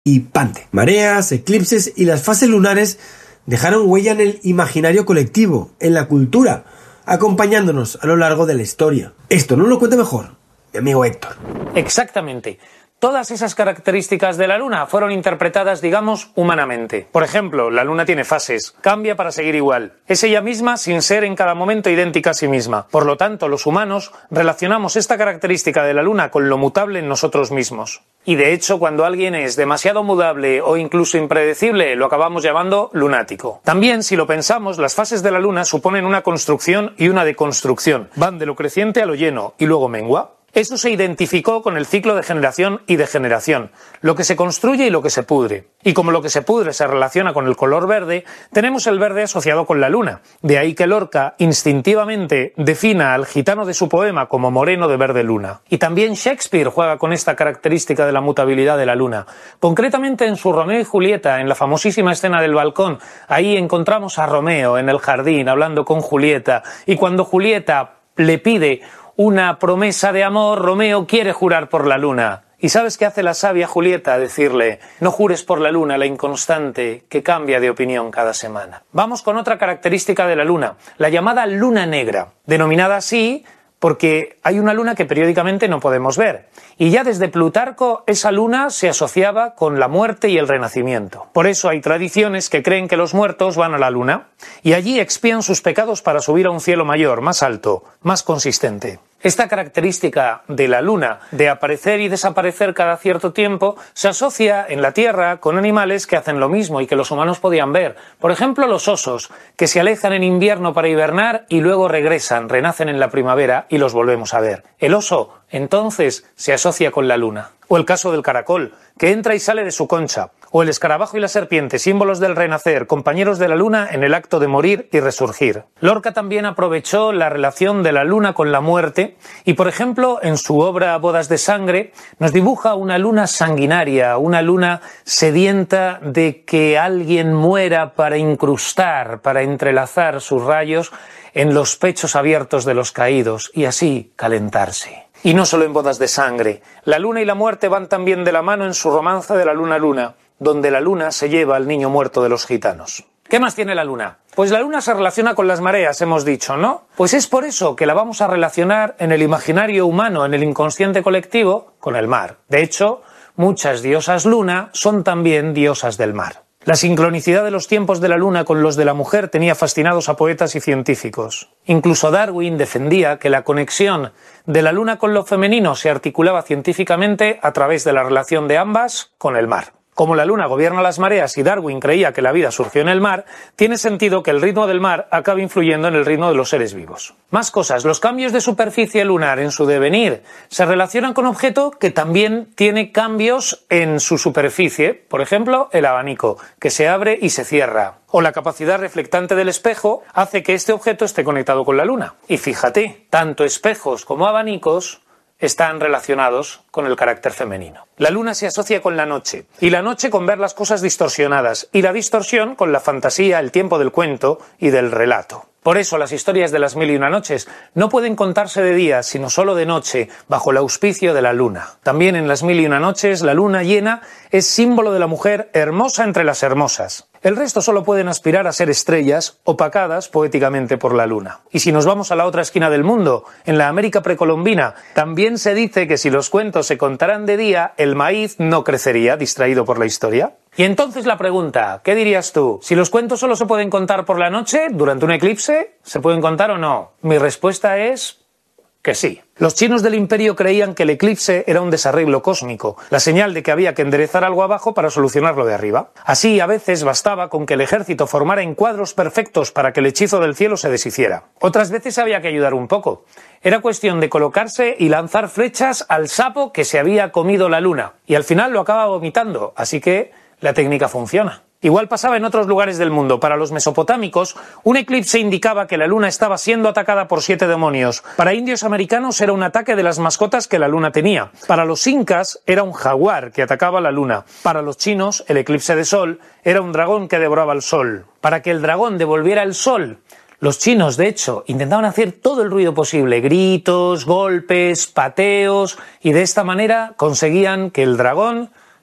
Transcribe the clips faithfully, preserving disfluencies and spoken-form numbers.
y pante. Mareas, eclipses y las fases lunares dejaron huella en el imaginario colectivo, en la cultura, acompañándonos a lo largo de la historia. Esto nos lo cuenta mejor mi amigo Héctor. Exactamente. Todas esas características de la Luna fueron interpretadas, digamos, humanamente. Por ejemplo, la Luna tiene fases, cambia para seguir igual. Es ella misma sin ser en cada momento idéntica a sí misma. Por lo tanto, los humanos relacionamos esta característica de la Luna con lo mutable en nosotros mismos. Y de hecho, cuando alguien es demasiado mudable o incluso impredecible, lo acabamos llamando lunático. También, si lo pensamos, las fases de la Luna suponen una construcción y una deconstrucción. Van de lo creciente a lo lleno y luego mengua. Eso se identificó con el ciclo de generación y degeneración, lo que se construye y lo que se pudre. Y como lo que se pudre se relaciona con el color verde, tenemos el verde asociado con la luna. De ahí que Lorca instintivamente defina al gitano de su poema como moreno de verde luna. Y también Shakespeare juega con esta característica de la mutabilidad de la luna. Concretamente en su Romeo y Julieta, en la famosísima escena del balcón, ahí encontramos a Romeo en el jardín hablando con Julieta, y cuando Julieta le pide una promesa de amor, Romeo quiere jurar por la luna. ¿Y sabes qué hace la sabia Julieta? Decirle, no jures por la luna, la inconstante, que cambia de opinión cada semana. Vamos con otra característica de la luna, la llamada luna negra, denominada así porque hay una luna que periódicamente no podemos ver. Y ya desde Plutarco esa luna se asociaba con la muerte y el renacimiento. Por eso hay tradiciones que creen que los muertos van a la luna y allí expían sus pecados para subir a un cielo mayor, más alto, más consistente. Esta característica de la luna, de aparecer y desaparecer cada cierto tiempo, se asocia en la Tierra con animales que hacen lo mismo y que los humanos podían ver. Por ejemplo, los osos, que se alejan en invierno para hibernar y luego regresan, renacen en la primavera y los volvemos a ver. El oso, entonces, se asocia con la luna. O el caso del caracol, que entra y sale de su concha. O el escarabajo y la serpiente, símbolos del renacer, compañeros de la luna en el acto de morir y resurgir. Lorca también aprovechó la relación de la luna con la muerte y, por ejemplo, en su obra Bodas de sangre, nos dibuja una luna sanguinaria, una luna sedienta de que alguien muera para incrustar, para entrelazar sus rayos en los pechos abiertos de los caídos y así calentarse. Y no solo en Bodas de sangre, la luna y la muerte van también de la mano en su romance de la luna-luna, donde la luna se lleva al niño muerto de los gitanos. ¿Qué más tiene la luna? Pues la luna se relaciona con las mareas, hemos dicho, ¿no? Pues es por eso que la vamos a relacionar en el imaginario humano, en el inconsciente colectivo, con el mar. De hecho, muchas diosas luna son también diosas del mar. La sincronicidad de los tiempos de la luna con los de la mujer tenía fascinados a poetas y científicos. Incluso Darwin defendía que la conexión de la luna con lo femenino se articulaba científicamente a través de la relación de ambas con el mar. Como la luna gobierna las mareas y Darwin creía que la vida surgió en el mar, tiene sentido que el ritmo del mar acabe influyendo en el ritmo de los seres vivos. Más cosas, los cambios de superficie lunar en su devenir se relacionan con objeto que también tiene cambios en su superficie, por ejemplo, el abanico, que se abre y se cierra. O la capacidad reflectante del espejo hace que este objeto esté conectado con la luna. Y fíjate, tanto espejos como abanicos están relacionados con el carácter femenino. La luna se asocia con la noche, y la noche con ver las cosas distorsionadas, y la distorsión con la fantasía, el tiempo del cuento y del relato. Por eso las historias de las mil y una noches no pueden contarse de día, sino solo de noche, bajo el auspicio de la luna. También en las mil y una noches, la luna llena es símbolo de la mujer hermosa entre las hermosas. El resto solo pueden aspirar a ser estrellas, opacadas poéticamente por la luna. Y si nos vamos a la otra esquina del mundo, en la América precolombina, también se dice que si los cuentos se contaran de día, el maíz no crecería, distraído por la historia. Y entonces la pregunta, ¿qué dirías tú? ¿Si los cuentos solo se pueden contar por la noche, durante un eclipse? ¿Se pueden contar o no? Mi respuesta es que sí. Los chinos del imperio creían que el eclipse era un desarreglo cósmico, la señal de que había que enderezar algo abajo para solucionarlo de arriba. Así, a veces bastaba con que el ejército formara encuadros perfectos para que el hechizo del cielo se deshiciera. Otras veces había que ayudar un poco. Era cuestión de colocarse y lanzar flechas al sapo que se había comido la luna, y al final lo acaba vomitando, así que la técnica funciona. Igual pasaba en otros lugares del mundo. Para los mesopotámicos, un eclipse indicaba que la luna estaba siendo atacada por siete demonios. Para indios americanos era un ataque de las mascotas que la luna tenía. Para los incas era un jaguar que atacaba la luna. Para los chinos, el eclipse de sol era un dragón que devoraba el sol. Para que el dragón devolviera el sol, los chinos, de hecho, intentaban hacer todo el ruido posible, gritos, golpes, pateos, y de esta manera conseguían que el dragón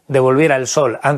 devolviera el sol